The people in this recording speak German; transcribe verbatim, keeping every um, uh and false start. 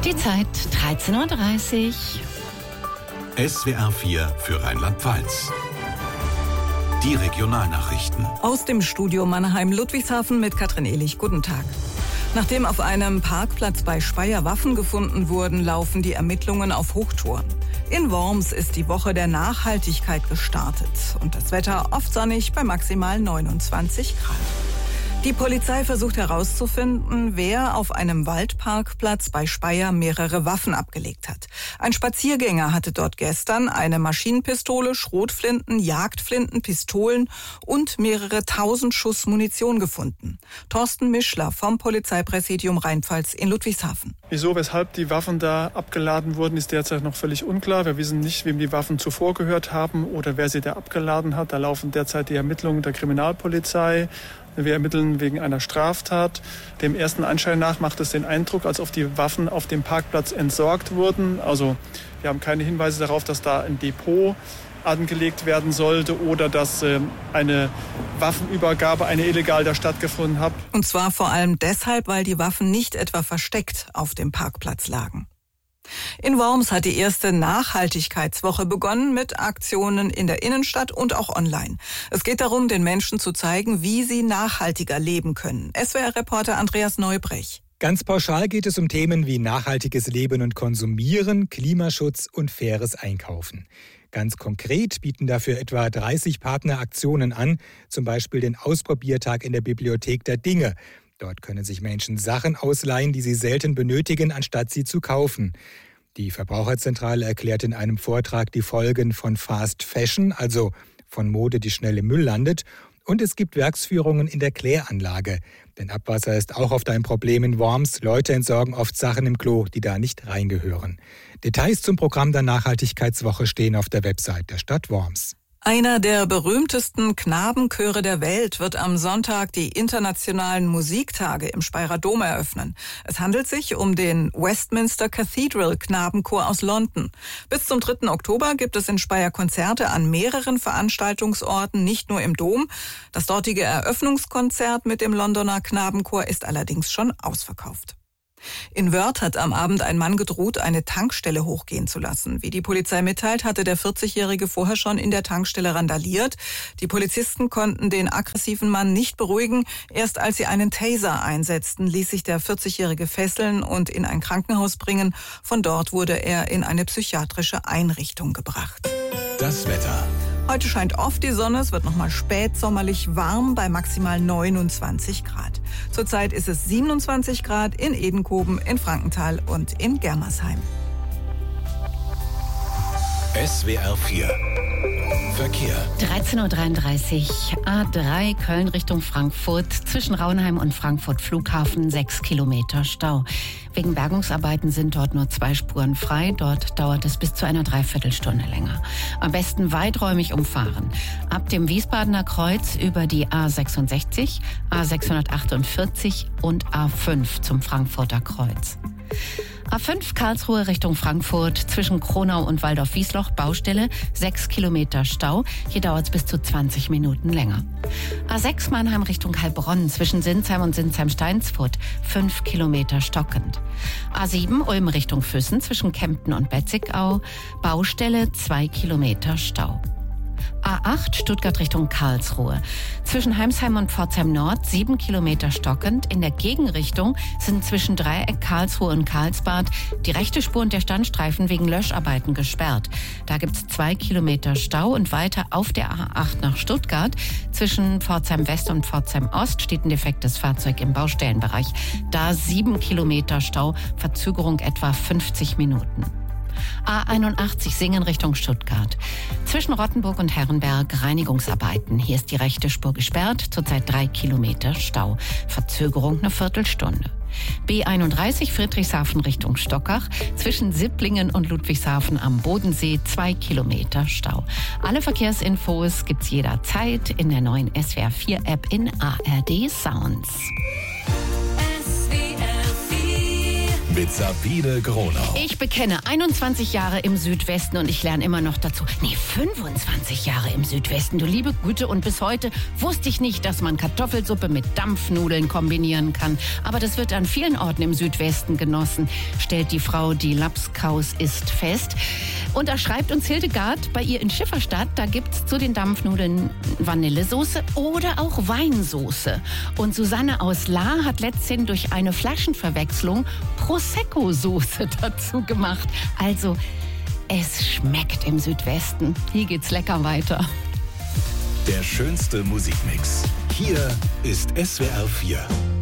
Die Zeit dreizehn Uhr dreißig. S W R vier für Rheinland-Pfalz. Die Regionalnachrichten. Aus dem Studio Mannheim-Ludwigshafen mit Katrin Ehlich. Guten Tag. Nachdem auf einem Parkplatz bei Speyer Waffen gefunden wurden, laufen die Ermittlungen auf Hochtouren. In Worms ist die Woche der Nachhaltigkeit gestartet und das Wetter oft sonnig bei maximal neunundzwanzig Grad. Die Polizei versucht herauszufinden, wer auf einem Waldparkplatz bei Speyer mehrere Waffen abgelegt hat. Ein Spaziergänger hatte dort gestern eine Maschinenpistole, Schrotflinten, Jagdflinten, Pistolen und mehrere tausend Schuss Munition gefunden. Thorsten Mischler vom Polizeipräsidium Rheinpfalz in Ludwigshafen. Wieso, weshalb die Waffen da abgeladen wurden, ist derzeit noch völlig unklar. Wir wissen nicht, wem die Waffen zuvor gehört haben oder wer sie da abgeladen hat. Da laufen derzeit die Ermittlungen der Kriminalpolizei. Wir ermitteln wegen einer Straftat. Dem ersten Anschein nach macht es den Eindruck, als ob die Waffen auf dem Parkplatz entsorgt wurden. Also wir haben keine Hinweise darauf, dass da ein Depot angelegt werden sollte oder dass äh, eine Waffenübergabe, eine illegal da stattgefunden hat. Und zwar vor allem deshalb, weil die Waffen nicht etwa versteckt auf dem Parkplatz lagen. In Worms hat die erste Nachhaltigkeitswoche begonnen mit Aktionen in der Innenstadt und auch online. Es geht darum, den Menschen zu zeigen, wie sie nachhaltiger leben können. S W R-Reporter Andreas Neubrech. Ganz pauschal geht es um Themen wie nachhaltiges Leben und Konsumieren, Klimaschutz und faires Einkaufen. Ganz konkret bieten dafür etwa dreißig Partner Aktionen an, zum Beispiel den Ausprobiertag in der Bibliothek der Dinge. Dort können sich Menschen Sachen ausleihen, die sie selten benötigen, anstatt sie zu kaufen. Die Verbraucherzentrale erklärt in einem Vortrag die Folgen von Fast Fashion, also von Mode, die schnell im Müll landet. Und es gibt Werksführungen in der Kläranlage. Denn Abwasser ist auch oft ein Problem in Worms. Leute entsorgen oft Sachen im Klo, die da nicht reingehören. Details zum Programm der Nachhaltigkeitswoche stehen auf der Website der Stadt Worms. Einer der berühmtesten Knabenchöre der Welt wird am Sonntag die internationalen Musiktage im Speyerer Dom eröffnen. Es handelt sich um den Westminster Cathedral Knabenchor aus London. Bis zum dritten Oktober gibt es in Speyer Konzerte an mehreren Veranstaltungsorten, nicht nur im Dom. Das dortige Eröffnungskonzert mit dem Londoner Knabenchor ist allerdings schon ausverkauft. In Wörth hat am Abend ein Mann gedroht, eine Tankstelle hochgehen zu lassen. Wie die Polizei mitteilt, hatte der vierzigjährige vorher schon in der Tankstelle randaliert. Die Polizisten konnten den aggressiven Mann nicht beruhigen. Erst als sie einen Taser einsetzten, ließ sich der vierzigjährige fesseln und in ein Krankenhaus bringen. Von dort wurde er in eine psychiatrische Einrichtung gebracht. Das Wetter. Heute scheint oft die Sonne, es wird nochmal spätsommerlich warm bei maximal neunundzwanzig Grad. Zurzeit ist es siebenundzwanzig Grad in Edenkoben, in Frankenthal und in Germersheim. S W R vier Verkehr. dreizehn Uhr dreiunddreißig, A drei Köln Richtung Frankfurt, zwischen Raunheim und Frankfurt Flughafen sechs Kilometer Stau. Wegen Bergungsarbeiten sind dort nur zwei Spuren frei. Dort dauert es bis zu einer Dreiviertelstunde länger. Am besten weiträumig umfahren. Ab dem Wiesbadener Kreuz über die A sechsundsechzig, A sechshundertachtundvierzig und A fünf zum Frankfurter Kreuz. A fünf Karlsruhe Richtung Frankfurt, zwischen Kronau und Waldorf-Wiesloch, Baustelle, sechs Kilometer Stau. Hier dauert es bis zu zwanzig Minuten länger. A sechs Mannheim Richtung Heilbronn, zwischen Sinsheim und Sinsheim-Steinsfurt, fünf Kilometer stockend. A sieben Ulm Richtung Füssen, zwischen Kempten und Betzigau, Baustelle, zwei Kilometer Stau. A acht Stuttgart Richtung Karlsruhe. Zwischen Heimsheim und Pforzheim Nord sieben Kilometer stockend. In der Gegenrichtung sind zwischen Dreieck Karlsruhe und Karlsbad die rechte Spur und der Standstreifen wegen Löscharbeiten gesperrt. Da gibt es zwei Kilometer Stau und weiter auf der A acht nach Stuttgart. Zwischen Pforzheim West und Pforzheim Ost steht ein defektes Fahrzeug im Baustellenbereich. Da sieben Kilometer Stau, Verzögerung etwa fünfzig Minuten. A einundachtzig Singen Richtung Stuttgart. Zwischen Rottenburg und Herrenberg Reinigungsarbeiten. Hier ist die rechte Spur gesperrt, zurzeit drei Kilometer Stau. Verzögerung eine Viertelstunde. B einunddreißig Friedrichshafen Richtung Stockach. Zwischen Sipplingen und Ludwigshafen am Bodensee zwei Kilometer Stau. Alle Verkehrsinfos gibt's jederzeit in der neuen S W R vier App in A R D Sounds. mit Sabine Gronau. Ich bekenne einundzwanzig Jahre im Südwesten und ich lerne immer noch dazu. Nee, fünfundzwanzig Jahre im Südwesten. Du liebe Güte, und bis heute wusste ich nicht, dass man Kartoffelsuppe mit Dampfnudeln kombinieren kann. Aber das wird an vielen Orten im Südwesten genossen, stellt die Frau, die Lapskaus isst, fest. Und da schreibt uns Hildegard, bei ihr in Schifferstadt, da gibt's zu den Dampfnudeln Vanillesoße oder auch Weinsoße. Und Susanne aus Lahr hat letzthin durch eine Flaschenverwechslung Prosecco-Soße dazu gemacht. Also, es schmeckt im Südwesten. Hier geht's lecker weiter. Der schönste Musikmix. Hier ist S W R vier.